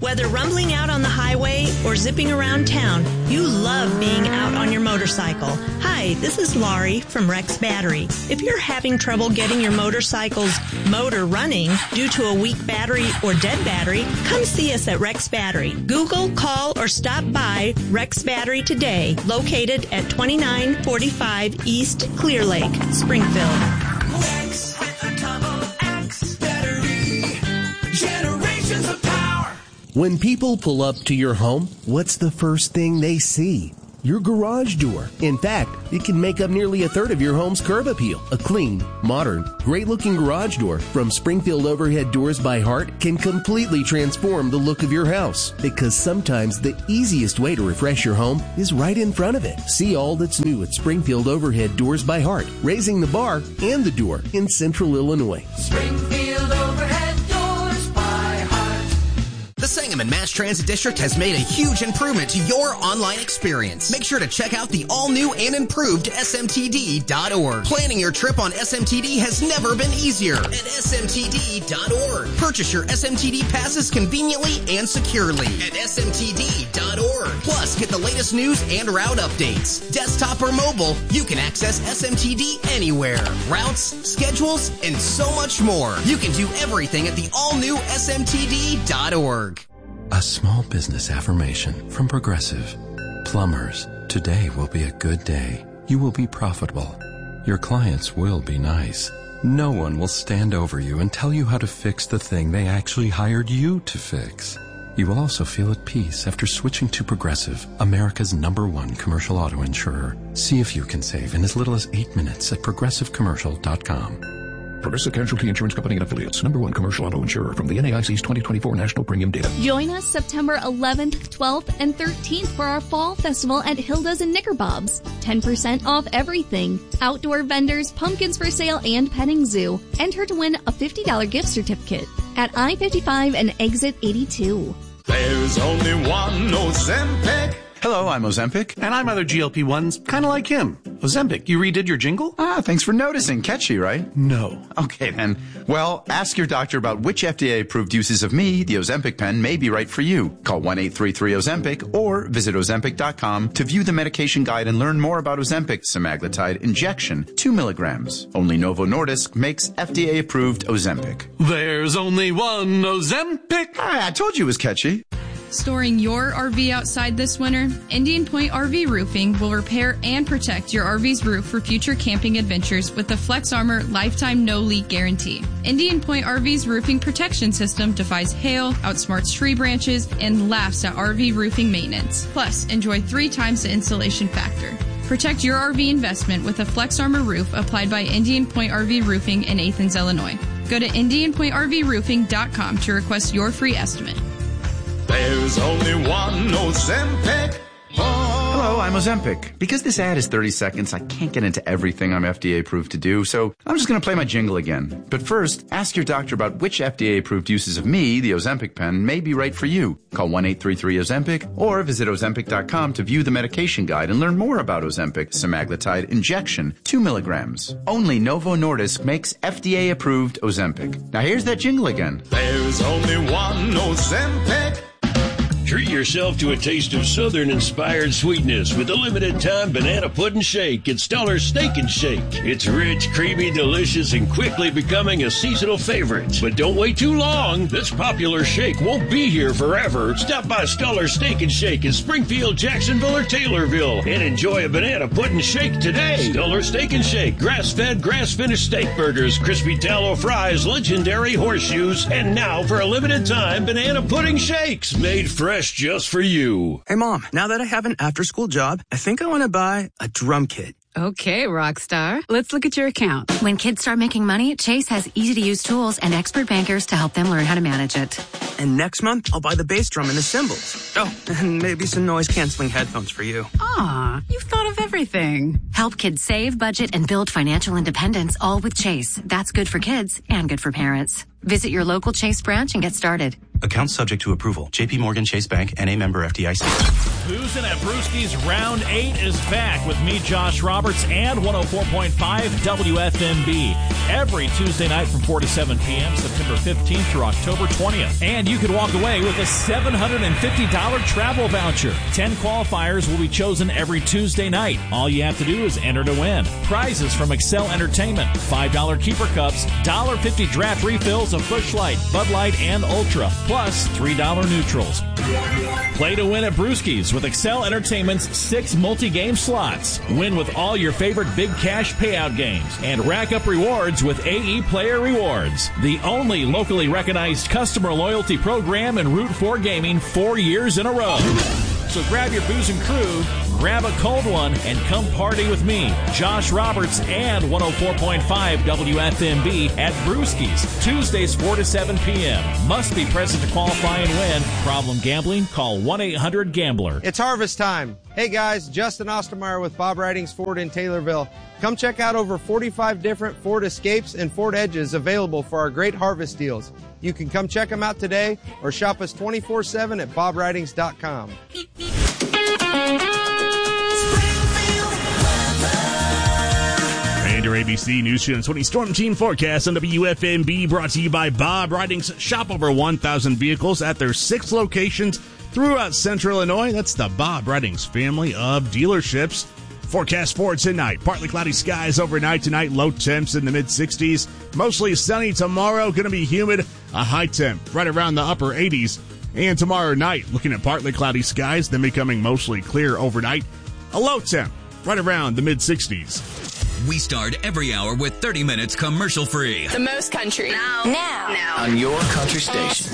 Whether rumbling out on the highway or zipping around town, you love being out on your motorcycle. Hi, this is Laurie from Rex Battery. If you're having trouble getting your motorcycle's motor running due to a weak battery or dead battery, come see us at Rex Battery. Google, call, or stop by Rex Battery today, located at 2945 East Clear Lake, Springfield. Rex with a double X battery. Generations of power. When people pull up to your home, what's the first thing they see? Your garage door. In fact, it can make up nearly a third of your home's curb appeal. A clean, modern, great-looking garage door from Springfield Overhead Doors by Heart can completely transform the look of your house. Because sometimes the easiest way to refresh your home is right in front of it. See all that's new at Springfield Overhead Doors by Heart, raising the bar and the door in Central Illinois. Springfield Overhead Doors by Heart. The Sangamon Mass Transit District has made a huge improvement to your online experience. Make sure to check out the all-new and improved smtd.org. Planning your trip on SMTD has never been easier at smtd.org. Purchase your SMTD passes conveniently and securely at smtd.org. Plus, get the latest news and route updates. Desktop or mobile, you can access SMTD anywhere. Routes, schedules, and so much more. You can do everything at the all-new smtd.org. A small business affirmation from Progressive. Plumbers, today will be a good day. You will be profitable. Your clients will be nice. No one will stand over you and tell you how to fix the thing they actually hired you to fix. You will also feel at peace after switching to Progressive, America's #1 commercial auto insurer. See if you can save in as little as 8 minutes at progressivecommercial.com. Progressive Casualty Insurance Company and Affiliates. #1 commercial auto insurer from the NAIC's 2024 National Premium Data. Join us September 11th, 12th, and 13th for our fall festival at Hilda's and Knickerbob's. 10% off everything. Outdoor vendors, pumpkins for sale, and petting zoo. Enter to win a $50 gift certificate at I-55 and Exit 82. There's only one Ozempic. Hello, I'm Ozempic. And I'm other GLP-1s, kind of like him. Ozempic, you redid your jingle? Thanks for noticing. Catchy, right? No. Okay, then. Well, ask your doctor about which FDA-approved uses of me, the Ozempic pen, may be right for you. Call 1-833-OZEMPIC or visit Ozempic.com to view the medication guide and learn more about Ozempic semaglutide injection, 2 milligrams. Only Novo Nordisk makes FDA-approved Ozempic. There's only one Ozempic. I told you it was catchy. Storing your RV outside this winter? Indian Point RV Roofing will repair and protect your RV's roof for future camping adventures with the Flex Armor Lifetime No Leak Guarantee. Indian Point RV's roofing protection system defies hail, outsmarts tree branches, and laughs at RV roofing maintenance. Plus, enjoy 3 times the insulation factor. Protect your RV investment with a Flex Armor roof applied by Indian Point RV Roofing in Athens, Illinois. Go to IndianPointRVRoofing.com to request your free estimate. There's only one Ozempic. Hello, I'm Ozempic. Because this ad is 30 seconds, I can't get into everything I'm FDA-approved to do, so I'm just going to play my jingle again. But first, ask your doctor about which FDA-approved uses of me, the Ozempic pen, may be right for you. Call 1-833-OZEMPIC or visit Ozempic.com to view the medication guide and learn more about Ozempic semaglutide injection, 2 milligrams. Only Novo Nordisk makes FDA-approved Ozempic. Now here's that jingle again. There's only one Ozempic. Treat yourself to a taste of Southern-inspired sweetness with a limited-time banana pudding shake at Stellar's Steak and Shake. It's rich, creamy, delicious, and quickly becoming a seasonal favorite. But don't wait too long. This popular shake won't be here forever. Stop by Stellar's Steak and Shake in Springfield, Jacksonville, or Taylorville and enjoy a banana pudding shake today. Stellar's Steak and Shake. Grass-fed, grass-finished steak burgers, crispy tallow fries, legendary horseshoes, and now for a limited time, banana pudding shakes made fresh just for you. Hey, Mom, now that I have an after-school job, I think I want to buy a drum kit. Okay, Rockstar. Let's look at your account. When kids start making money, Chase has easy-to-use tools and expert bankers to help them learn how to manage it. And next month, I'll buy the bass drum and the cymbals. Oh, and maybe some noise-canceling headphones for you. Aw, you've thought of everything. Help kids save, budget, and build financial independence, all with Chase. That's good for kids and good for parents. Visit your local Chase branch and get started. Account subject to approval. JP Morgan Chase Bank, N.A. member FDIC. Boozin' at Brewski's Round 8 is back with me, Josh Roberts, and 104.5 WFMB. Every Tuesday night from 4 to 7 p.m., September 15th through October 20th. And you could walk away with a $750 travel voucher. 10 qualifiers will be chosen every Tuesday night. All you have to do is enter to win. Prizes from Excel Entertainment, $5 keeper cups, $1.50 draft refills of Busch Light, Bud Light, and Ultra, plus $3 neutrals. Play to win at Brewski's with Excel Entertainment's 6 multi-game slots. Win with all your favorite big cash payout games and rack up rewards with AE Player Rewards, the only locally recognized customer loyalty program in Route 4 Gaming 4 years in a row. So grab your booze and crew, grab a cold one, and come party with me, Josh Roberts, and 104.5 WFMB at Brewski's, Tuesdays 4 to 7 p.m. Must be present to qualify and win. Problem gambling? Call 1-800-GAMBLER. It's harvest time. Hey guys, Justin Ostermeyer with Bob Ridings Ford in Taylorville. Come check out over 45 different Ford Escapes and Ford Edges available for our great harvest deals. You can come check them out today or shop us 24/7 at bobridings.com. And your ABC News Channel 20 Storm Team forecast on WFMB, brought to you by Bob Ridings. Shop over 1,000 vehicles at their 6 locations throughout Central Illinois. That's the Bob Ridings family of dealerships. Forecast for tonight. Partly cloudy skies overnight tonight. Low temps in the mid-60s. Mostly sunny tomorrow. Going to be humid. A high temp right around the upper 80s. And tomorrow night, looking at partly cloudy skies, then becoming mostly clear overnight. A low temp right around the mid-60s. We start every hour with 30 minutes commercial free. The most country. Now. On your country station.